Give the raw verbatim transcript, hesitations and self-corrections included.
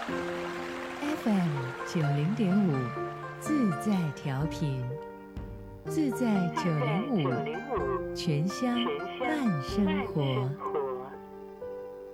F M 九零点五，自在调频，自在九零五，全乡慢生活。